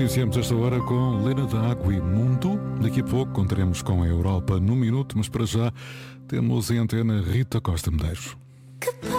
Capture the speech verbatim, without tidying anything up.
Iniciamos esta hora com Lena D'Água e Mundo. Daqui a pouco contaremos com a Europa no minuto, mas para já temos em antena Rita Costa Medeiros.